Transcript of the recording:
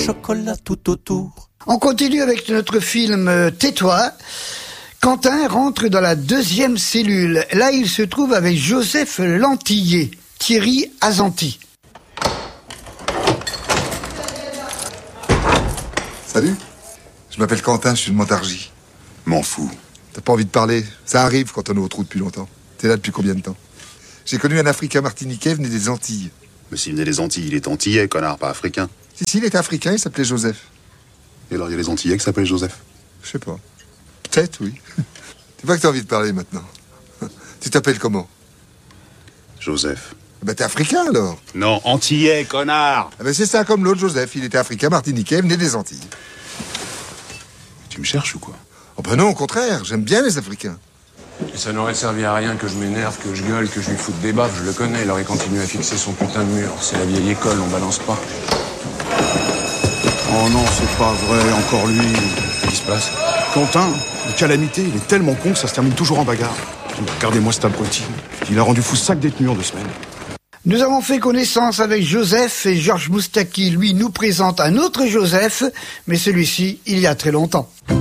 chocolat tout autour. On continue avec notre film Tais-toi. Quentin rentre dans la deuxième cellule. Là, il se trouve avec Joseph Lantillet, Thierry Azanti. Salut, je m'appelle Quentin, je suis de Montargis. M'en fous. T'as pas envie de parler? Ça arrive quand on est au trou depuis longtemps. T'es là depuis combien de temps? J'ai connu un Africain martiniquais venu des Antilles. Mais s'il venait des Antilles, il est antillais, connard, pas africain. Si, il était africain, il s'appelait Joseph. Et alors, il y a les Antillais qui s'appellent Joseph. Je sais pas. Peut-être, oui. Tu vois que t'as envie de parler maintenant. Tu t'appelles comment? Joseph. Ben t'es africain alors. Non, antillais, connard. Ah ben c'est ça, comme l'autre Joseph. Il était africain martiniquais, venait des Antilles. Tu me cherches ou quoi? Oh ben non, au contraire, j'aime bien les Africains. Et ça n'aurait servi à rien que je m'énerve, que je gueule, que je lui foute des baffes, je le connais, il aurait continué à fixer son putain de mur. C'est la vieille école, on balance pas. Oh non, c'est pas vrai, encore lui. Qu'est-ce qui se passe? Quentin, de calamité, il est tellement con que ça se termine toujours en bagarre. Regardez-moi cet abruti. Il a rendu fou 5 détenus en 2 semaines. Nous avons fait connaissance avec Joseph et Georges Moustaki, lui, nous présente un autre Joseph, mais celui-ci, il y a très longtemps.